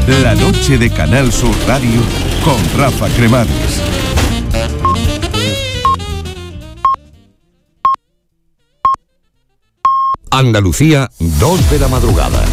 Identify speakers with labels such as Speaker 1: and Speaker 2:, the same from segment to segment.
Speaker 1: La noche de Canal Sur Radio con Rafa Cremades.
Speaker 2: Andalucía, 2 de la madrugada.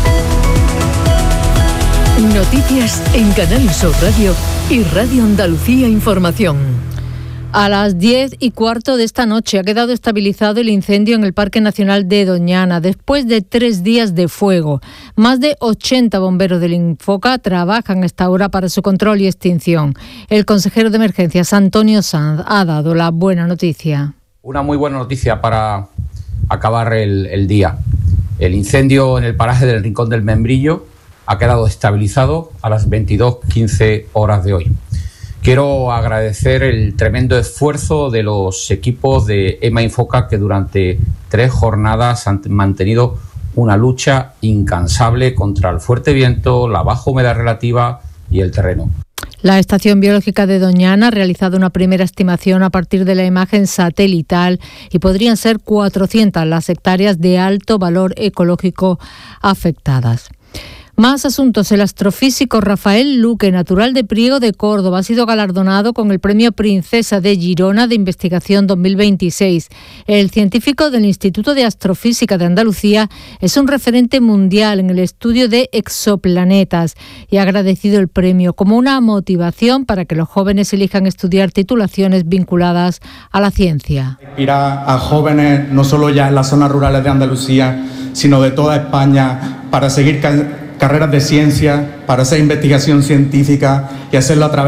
Speaker 3: Noticias en Canal Sur Radio y Radio Andalucía Información. A las 10:15 de esta noche ha quedado estabilizado el incendio en el Parque Nacional de Doñana después de 3 días de fuego. Más de 80 bomberos del Infoca trabajan a esta hora para su control y extinción. El consejero de Emergencias, Antonio Sanz, ha dado la buena noticia.
Speaker 4: Una muy buena noticia para acabar el día. El incendio en el paraje del Rincón del Membrillo ha quedado estabilizado a las 22:15 horas de hoy. Quiero agradecer el tremendo esfuerzo de los equipos de EMA Infoca que durante 3 jornadas han mantenido una lucha incansable contra el fuerte viento, la baja humedad relativa y el terreno.
Speaker 3: La Estación Biológica de Doñana ha realizado una primera estimación a partir de la imagen satelital y podrían ser 400 las hectáreas de alto valor ecológico afectadas. Más asuntos. El astrofísico Rafael Luque, natural de Priego de Córdoba, ha sido galardonado con el Premio Princesa de Girona de Investigación 2026. El científico del Instituto de Astrofísica de Andalucía es un referente mundial en el estudio de exoplanetas y ha agradecido el premio como una motivación para que los jóvenes elijan estudiar titulaciones vinculadas a la ciencia.
Speaker 5: Inspirar a jóvenes no solo ya en las zonas rurales de Andalucía, sino de toda España, para seguir carreras de ciencia, para hacer investigación científica y hacerlo a través